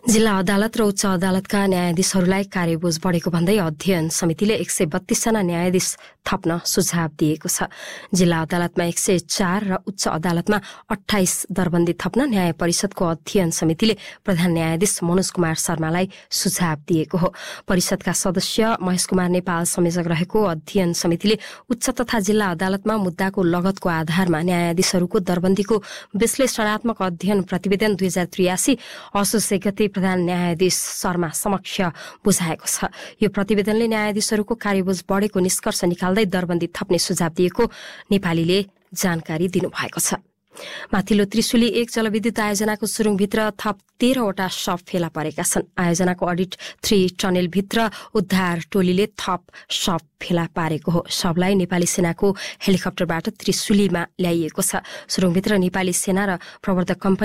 जिल्ला अदालत र उच्च अदालतका न्यायाधीशहरूलाई कार्यबोझ बढेको भन्दै अध्ययन समितिले 132 जना न्यायाधीश थप्न सुझाव दिएको छ। जिल्ला अदालतमा 104 र उच्च अदालतमा 28 दरबन्दी थप्न न्याय परिषदको अध्ययन समितिले प्रधान न्यायाधीश मनोज कुमार शर्मालाई सुझाव दिएको हो। परिषदका सदस्य महेश कुमार नेपाल संयोजक रहेको अध्ययन समितिले उच्च तथा जिल्ला अदालतमा मुद्दाको लगतको आधारमा न्यायाधीशहरूको दरबन्दीको विश्लेषणात्मक अध्ययन प्रतिवेदन 2083 असोज 1 गते प्रधान न्यायाधीश शर्मा समक्ष बुझाएको छ। यो प्रतिवेदनले न्यायाधीशहरूको कार्यबोझ बढेको निष्कर्ष निकाल्दै दरबन्दी थप्ने सुझाव दिएको नेपालीले जानकारी दिनुभएको छ। माथिल्लो त्रिशुली 1 जलविद्युत आयोजनाको सुरुङभित्र थप 13 वटा शव फेला परेका छन्। आयोजनाको अडिट 3 टनेलभित्र उद्धार टोलीले थप शव फेला पारेको हो। शवलाई नेपाली सेनाको हेलिकप्टरबाट त्रिशुलीमा ल्याइएको छ। सुरुङभित्र नेपाली सेना र प्रवर्धक कम्पनी